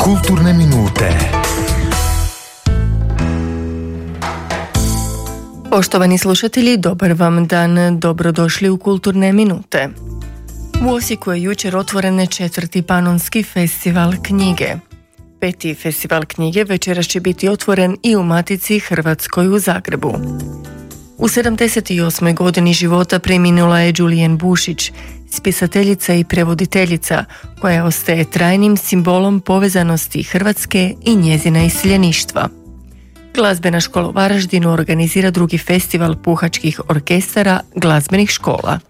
Kulturne minute. Poštovani slušatelji, dobar vam dan, dobrodošli u Kulturne minute. U Osijeku je jučer otvoren 4. Panonski festival knjige. 5. festival knjige večeras će biti otvoren i u Matici Hrvatskoj u Zagrebu. U 78. godini života preminula je Đulijen Bušić, spisateljica i prevoditeljica koja ostaje trajnim simbolom povezanosti Hrvatske i njezina iseljeništva. Glazbena škola u Varaždinu organizira 2. festival puhačkih orkestara glazbenih škola.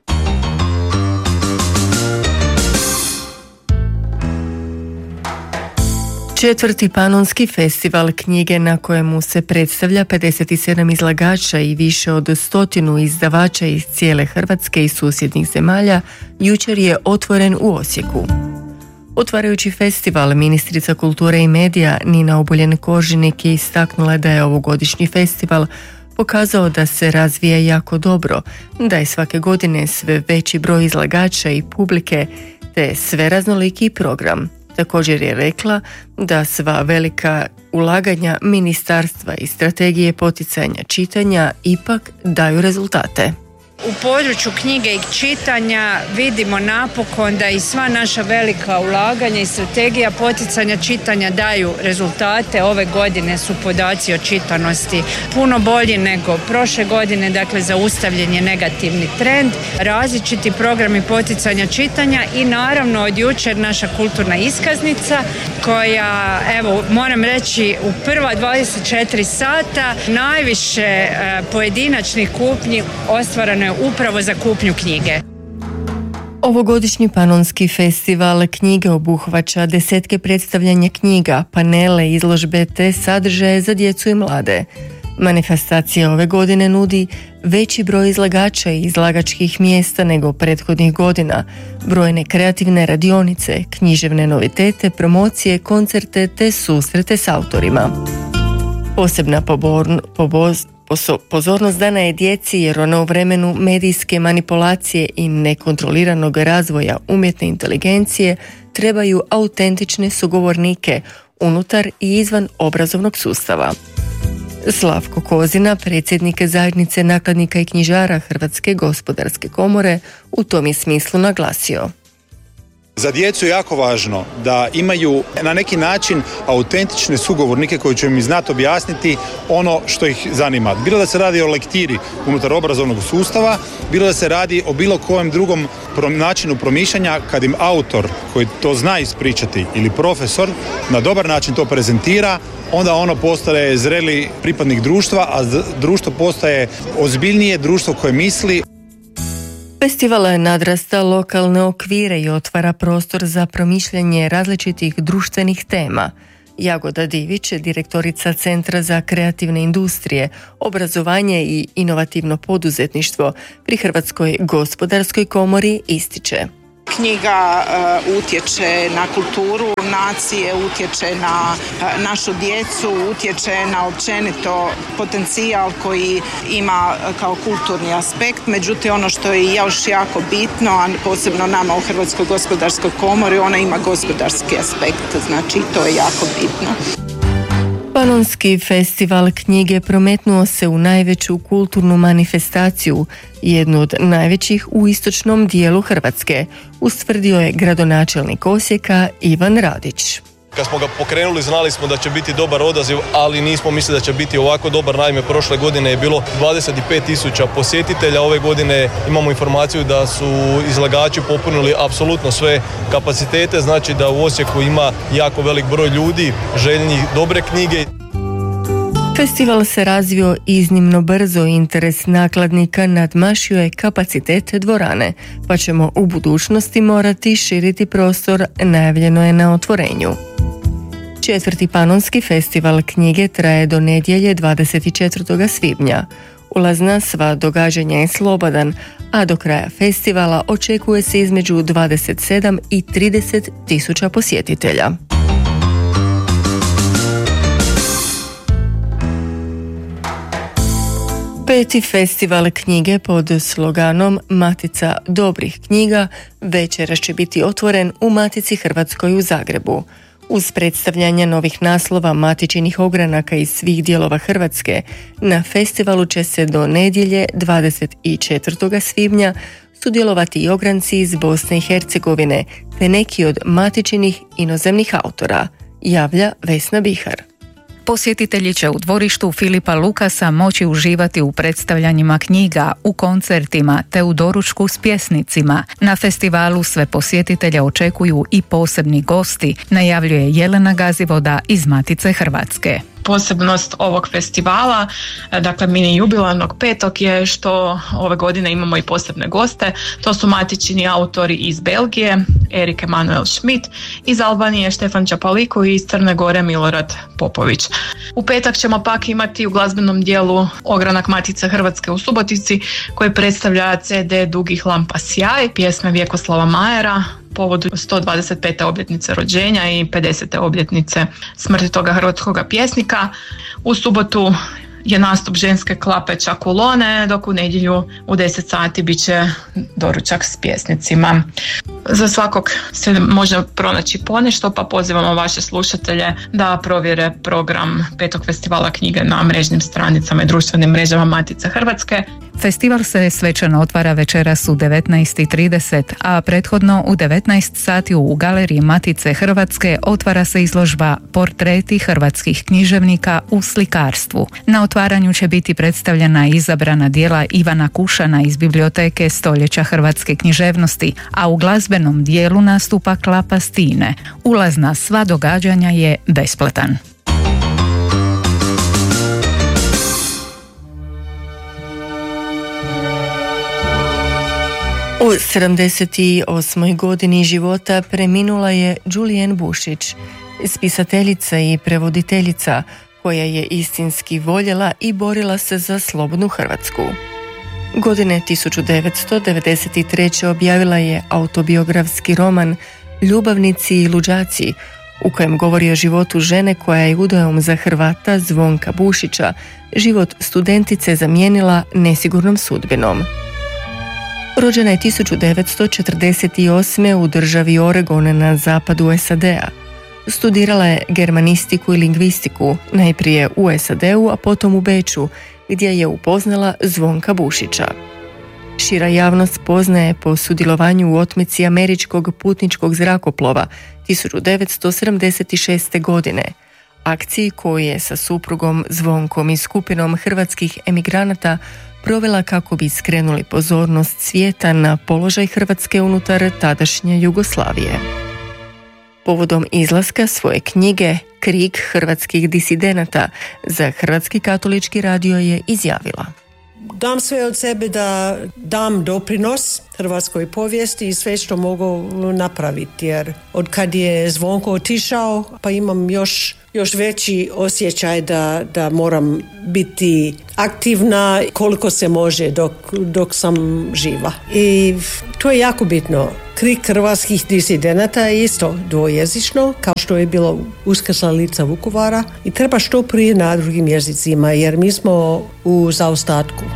Četvrti Panonski festival knjige, na kojemu se predstavlja 57 izlagača i više od 100 izdavača iz cijele Hrvatske i susjednih zemalja, jučer je otvoren u Osijeku. Otvarajući festival, ministrica kulture i medija Nina Obuljen-Koržinek je istaknula da je ovogodišnji festival pokazao da se razvija jako dobro, da je svake godine sve veći broj izlagača i publike, te sve raznoliki program. Također je rekla da sva velika ulaganja ministarstva i strategije poticanja čitanja ipak daju rezultate. U području knjige i čitanja vidimo napokon da i sva naša velika ulaganja i strategija poticanja čitanja daju rezultate. Ove godine su podaci o čitanosti puno bolji nego prošle godine, dakle zaustavljen je negativni trend. Različiti programi poticanja čitanja i naravno od jučer naša kulturna iskaznica koja, evo, moram reći, u prva 24 sata najviše pojedinačnih kupnji ostvarano je upravo za kupnju knjige. Ovogodišnji Panonski festival knjige obuhvaća desetke predstavljanja knjiga, panele, izložbe te sadržaje za djecu i mlade. Manifestacija ove godine nudi veći broj izlagača i izlagačkih mjesta nego prethodnih godina, brojne kreativne radionice, književne novitete, promocije, koncerte te susrete s autorima. Posebna pozornost dana je djeci jer ona u vremenu medijske manipulacije i nekontroliranog razvoja umjetne inteligencije trebaju autentične sugovornike unutar i izvan obrazovnog sustava. Slavko Kozina, predsjednik zajednice nakladnika i knjižara Hrvatske gospodarske komore, u tom je smislu naglasio. Za djecu je jako važno da imaju na neki način autentične sugovornike koji će im znati objasniti ono što ih zanima. Bilo da se radi o lektiri unutar obrazovnog sustava, bilo da se radi o bilo kojem drugom načinu promišljanja, kad im autor koji to zna ispričati ili profesor na dobar način to prezentira, onda ono postaje zreli pripadnik društva, a društvo postaje ozbiljnije društvo koje misli. Festival nadrasta lokalne okvire i otvara prostor za promišljanje različitih društvenih tema. Jagoda Divić, direktorica Centra za kreativne industrije, obrazovanje i inovativno poduzetništvo pri Hrvatskoj gospodarskoj komori, ističe. Knjiga utječe na kulturu nacije, utječe na našu djecu, utječe na općenito potencijal koji ima kao kulturni aspekt. Međutim, ono što je još jako bitno, a posebno nama u Hrvatskoj gospodarskoj komori, ona ima gospodarski aspekt, znači to je jako bitno. Panonski festival knjige prometnuo se u najveću kulturnu manifestaciju, jednu od najvećih u istočnom dijelu Hrvatske, ustvrdio je gradonačelnik Osijeka Ivan Radić. Kad smo ga pokrenuli znali smo da će biti dobar odaziv, ali nismo mislili da će biti ovako dobar. Naime, prošle godine je bilo 25.000 posjetitelja, ove godine imamo informaciju da su izlagači popunili apsolutno sve kapacitete, znači da u Osijeku ima jako velik broj ljudi, željni dobre knjige. Festival se razvio iznimno brzo, interes nakladnika nadmašio je kapacitet dvorane, pa ćemo u budućnosti morati širiti prostor, najavljeno je na otvorenju. 4. Panonski festival knjige traje do nedjelje 24. svibnja. Ulaz na sva događanja je slobodan, a do kraja festivala očekuje se između 27 i 30 tisuća posjetitelja. Peti festival knjige pod sloganom Matica dobrih knjiga večeras će biti otvoren u Matici Hrvatskoj u Zagrebu. Uz predstavljanje novih naslova matičinih ogranaka iz svih dijelova Hrvatske, na festivalu će se do nedjelje 24. svibnja sudjelovati i ogranci iz Bosne i Hercegovine, te neki od matičinih inozemnih autora, javlja Vesna Bihar. Posjetitelji će u dvorištu Filipa Lukasa moći uživati u predstavljanjima knjiga, u koncertima te u doručku s pjesnicima. Na festivalu sve posjetitelje očekuju i posebni gosti, najavljuje Jelena Gazivoda iz Matice Hrvatske. Posebnost ovog festivala, dakle mini jubilarnog 5. je što ove godine imamo i posebne goste. To su matičini autori iz Belgije, Erik Emanuel Schmidt, iz Albanije Štefan Čapaliko i iz Crne Gore Milorad Popović. U petak ćemo pak imati u glazbenom dijelu ogranak Matice Hrvatske u Subotici koji predstavlja CD Dugih lampa sjaj, pjesme Vjekoslava Majera, povodu 125. obljetnice rođenja i 50. obljetnice smrti toga hrvatskog pjesnika. U subotu je nastup ženske klape Čakulone, dok u nedjelju u 10 sati bit će doručak s pjesnicima. Za svakog se može pronaći ponešto, pa pozivamo vaše slušatelje da provjere program 5. festivala knjige na mrežnim stranicama i društvenim mrežama Matice Hrvatske. Festival se svečano otvara večeras u 19:30, a prethodno u 19 sati u Galeriji Matice Hrvatske otvara se izložba Portreti hrvatskih književnika u slikarstvu. Na otvaranju će biti predstavljena izabrana djela Ivana Kušana iz Biblioteke stoljeća hrvatske književnosti, a u glazbenom dijelu nastupa Klapa Stine. Ulaz na sva događanja je besplatan. U 78. godini života preminula je Julienne Bušić, spisateljica i prevoditeljica koja je istinski voljela i borila se za slobodnu Hrvatsku. Godine 1993. objavila je autobiografski roman Ljubavnici i luđaci, u kojem govori o životu žene koja je udojom za Hrvata Zvonka Bušića život studentice zamijenila nesigurnom sudbinom. Rođena je 1948. u državi Oregon na zapadu SAD-a. Studirala je germanistiku i lingvistiku, najprije u SAD-u, a potom u Beču, gdje je upoznala Zvonka Bušića. Šira javnost poznaje po sudjelovanju u otmici američkog putničkog zrakoplova 1976. godine, akciji koju je sa suprugom Zvonkom i skupinom hrvatskih emigranata provela kako bi skrenuli pozornost svijeta na položaj Hrvatske unutar tadašnje Jugoslavije. Povodom izlaska svoje knjige Krik hrvatskih disidenata za Hrvatski katolički radio je izjavila: Dam sve od sebe da dam doprinos hrvatskoj povijesti i sve što mogu napraviti, jer od kad je Zvonko otišao pa imam još veći osjećaj da moram biti aktivna koliko se može dok sam živa. I to je jako bitno. Krik hrvatskih disidenata je isto dvojezično, kao što je bilo Uskrsla lica Vukovara, i treba što prije na drugim jezicima, jer mi smo u zaostatku.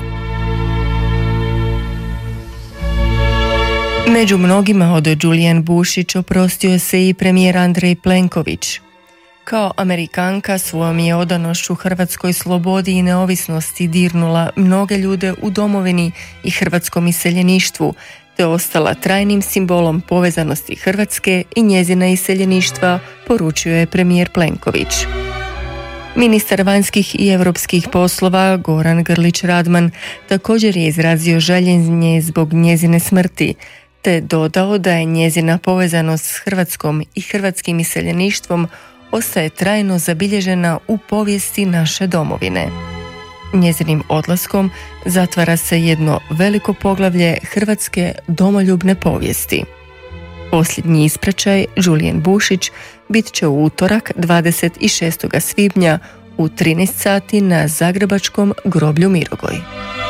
Među mnogima od Julienne Bušić oprostio se i premijer Andrej Plenković. Kao Amerikanka svojom je odanošću hrvatskoj slobodi i neovisnosti dirnula mnoge ljude u domovini i hrvatskom iseljeništvu, te ostala trajnim simbolom povezanosti Hrvatske i njezina iseljeništva, poručio je premijer Plenković. Ministar vanjskih i europskih poslova Goran Grlić Radman također je izrazio žaljenje zbog njezine smrti, te dodao da je njezina povezanost s Hrvatskom i hrvatskim iseljeništvom ostaje trajno zabilježena u povijesti naše domovine. Njezinim odlaskom zatvara se jedno veliko poglavlje hrvatske domoljubne povijesti. Posljednji ispraćaj Julienne Bušić bit će u utorak 26. svibnja u 13 sati na zagrebačkom groblju Mirogoj.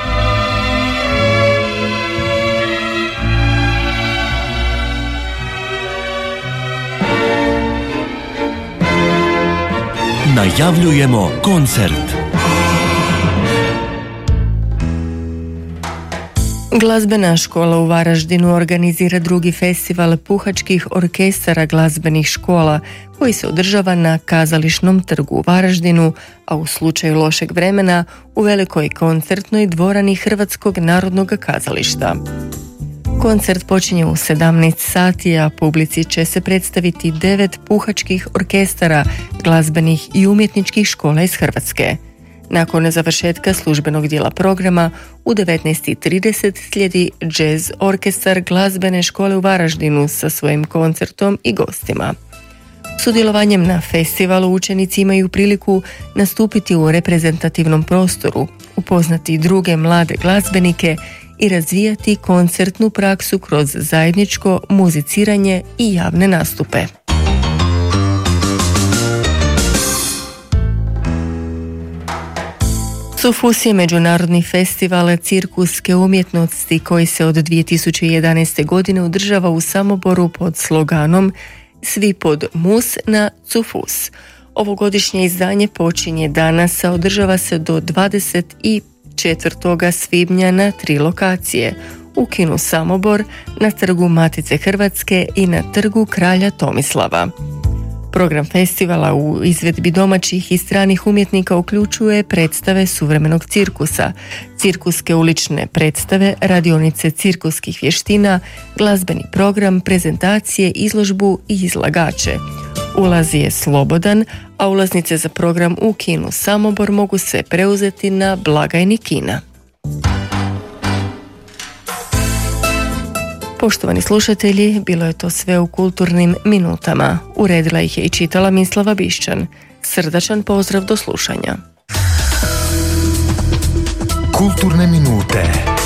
Najavljujemo koncert. Glazbena škola u Varaždinu organizira drugi festival puhačkih orkestara glazbenih škola koji se održava na Kazališnom trgu u Varaždinu, a u slučaju lošeg vremena u velikoj koncertnoj dvorani Hrvatskog narodnog kazališta. Koncert počinje u 17 sati, a publici će se predstaviti 9 puhačkih orkestara glazbenih i umjetničkih škola iz Hrvatske. Nakon završetka službenog dijela programa u 19:30 slijedi jazz orkestar glazbene škole u Varaždinu sa svojim koncertom i gostima. Sudjelovanjem na festivalu učenici imaju priliku nastupiti u reprezentativnom prostoru, upoznati druge mlade glazbenike i razvijati koncertnu praksu kroz zajedničko muziciranje i javne nastupe. Cufus je međunarodni festival cirkuske umjetnosti koji se od 2011. godine održava u Samoboru pod sloganom Svi pod mus na Cufus. Ovogodišnje izdanje počinje danas, a održava se do 24. svibnja na 3 lokacije: u kinu Samobor, na trgu Matice Hrvatske i na trgu Kralja Tomislava. Program festivala u izvedbi domaćih i stranih umjetnika uključuje predstave suvremenog cirkusa, cirkuske ulične predstave, radionice cirkuskih vještina, glazbeni program, prezentacije, izložbu i izlagače. Ulaz je slobodan, a ulaznice za program u kinu Samobor mogu se preuzeti na blagajni kina. Poštovani slušatelji, bilo je to sve u kulturnim minutama. Uredila ih je i čitala Mislava Bišćan. Srdačan pozdrav, do slušanja. Kulturne minute.